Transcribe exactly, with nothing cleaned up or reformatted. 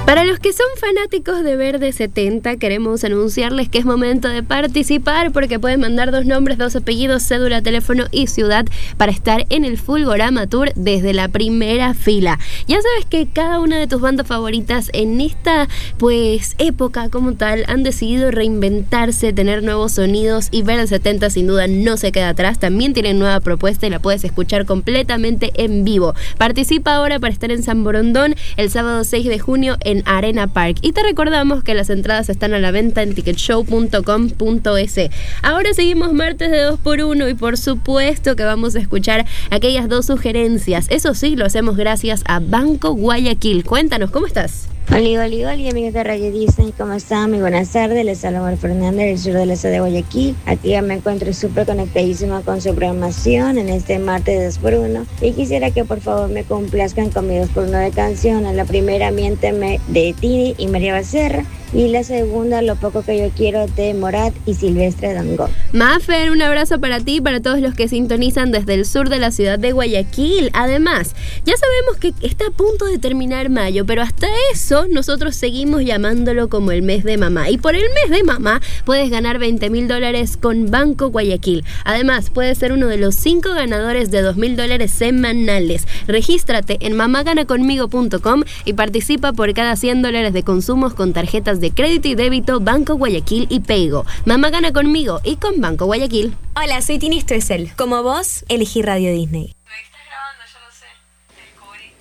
Para los que son fanáticos de Verde setenta, queremos anunciarles que es momento de participar porque pueden mandar dos nombres, dos apellidos, cédula, teléfono y ciudad para estar en el Fulgorama Tour desde la primera fila. Ya sabes que cada una de tus bandas favoritas en esta pues época como tal han decidido reinventarse, tener nuevos sonidos, y Verde setenta sin duda no se queda atrás. También tienen nueva propuesta y la puedes escuchar completamente en vivo. Participa ahora para estar en San Borondón el sábado seis de junio en en Arena Park. Y te recordamos que las entradas están a la venta en ticket show punto com punto es. Ahora seguimos martes de dos por uno y por supuesto que vamos a escuchar aquellas dos sugerencias. Eso sí, lo hacemos gracias a Banco Guayaquil. Cuéntanos, ¿cómo estás? Hola, hola, hola, amigos de Radio Disney, ¿cómo están? Muy buenas tardes, les habla Omar Fernández del sur de la ciudad de Guayaquil. Aquí ya me encuentro súper conectadísima con su programación en este martes de dos por uno y quisiera que por favor me complazcan con mi dos por uno de canciones. La primera, Miénteme, de Tini y María Becerra, y la segunda, Lo poco que yo quiero, de Morat y Silvestre Dangond. Mafer, un abrazo para ti y para todos los que sintonizan desde el sur de la ciudad de Guayaquil. Además, ya sabemos que está a punto de terminar mayo, pero hasta eso nosotros seguimos llamándolo como el mes de mamá. Y por el mes de mamá puedes ganar veinte mil dólares con Banco Guayaquil. Además, puedes ser uno de los cinco ganadores de dos mil dólares semanales. Regístrate en mamá gana conmigo punto com y participa por cada cien dólares de consumos con tarjetas de crédito y débito Banco Guayaquil y Paygo. Mamá gana conmigo y con Banco Guayaquil. Hola, soy Tini Stoessel. Como vos, elegí Radio Disney.